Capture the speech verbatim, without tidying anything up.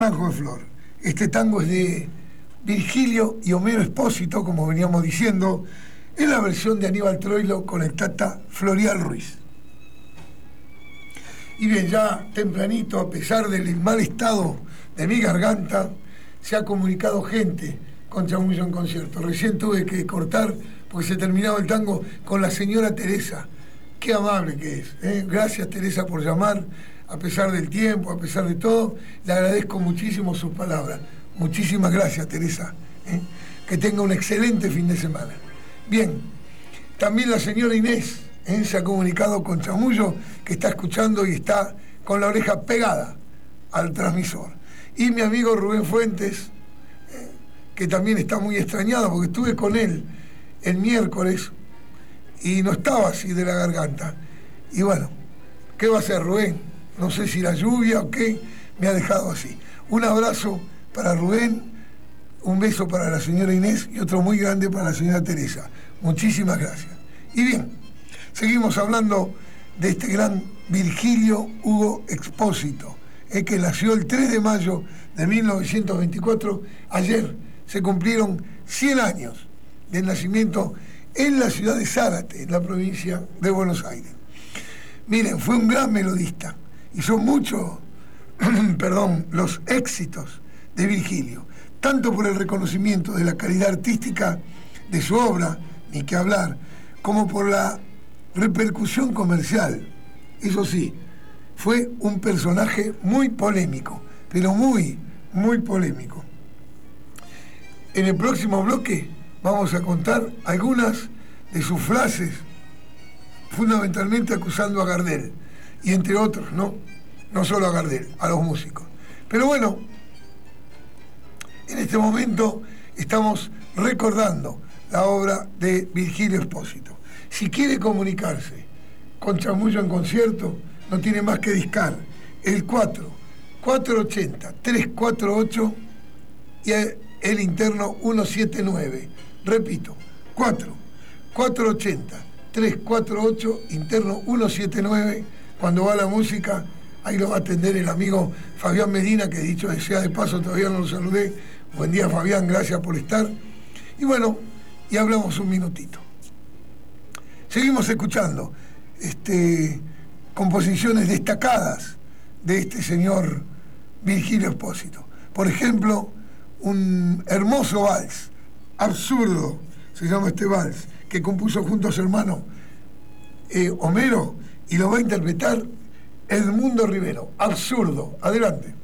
Naranjo de Flor. Este tango es de Virgilio y Homero Espósito, como veníamos diciendo, en la versión de Aníbal Troilo con el Tata Florial Ruiz. Y bien, ya tempranito, a pesar del mal estado de mi garganta, se ha comunicado gente con Chamullo en Concierto. Recién tuve que cortar porque se terminaba el tango con la señora Teresa. Qué amable que es, ¿eh? Gracias, Teresa, por llamar, a pesar del tiempo, a pesar de todo. Le agradezco muchísimo sus palabras. Muchísimas gracias, Teresa. ¿eh? Que tenga un excelente fin de semana. Bien, también la señora Inés ¿eh? se ha comunicado con Chamullo, que está escuchando y está con la oreja pegada al transmisor. Y mi amigo Rubén Fuentes, ¿eh? que también está muy extrañado, porque estuve con él el miércoles y no estaba así de la garganta. Y bueno, ¿qué va a hacer, Rubén? No sé si la lluvia o qué, me ha dejado así. Un abrazo para Rubén, un beso para la señora Inés y otro muy grande para la señora Teresa. Muchísimas gracias. Y bien, seguimos hablando de este gran Virgilio Hugo Expósito, eh, que nació el tres de mayo de mil novecientos veinticuatro. Ayer se cumplieron cien años del nacimiento en la ciudad de Zárate, en la provincia de Buenos Aires. Miren, fue un gran melodista y son muchos, perdón, los éxitos de Virgilio, tanto por el reconocimiento de la calidad artística de su obra, ni que hablar, como por la repercusión comercial. Eso sí, fue un personaje muy polémico, pero muy, muy polémico. En el próximo bloque vamos a contar algunas de sus frases, fundamentalmente acusando a Gardel, y entre otros, ¿no? No solo a Gardel, a los músicos. Pero bueno, en este momento estamos recordando la obra de Virgilio Expósito. Si quiere comunicarse con Chamullo en Concierto, no tiene más que discar el cuatro, cuatro ochenta, tres cuatro ocho y el interno ciento setenta y nueve. Repito, cuatro, cuatro ochenta, tres cuatro ocho, interno ciento setenta y nueve. Cuando va la música, ahí lo va a atender el amigo Fabián Medina, que dicho sea de paso, todavía no lo saludé. Buen día, Fabián, gracias por estar. Y bueno, y hablamos un minutito. Seguimos escuchando este, composiciones destacadas de este señor Virgilio Expósito. Por ejemplo, un hermoso vals, Absurdo, se llama este vals, que compuso junto a su hermano eh, Homero, y lo va a interpretar Edmundo Rivero. Absurdo. Adelante.